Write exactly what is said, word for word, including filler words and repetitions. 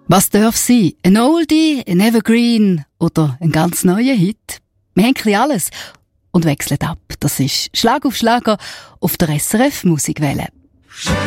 Was darf sein? Ein Oldie, ein Evergreen oder ein ganz neuer Hit? Wir haben ein bisschen alles und wechseln ab. Das ist Schlag auf Schlager auf der S R F Musikwelle.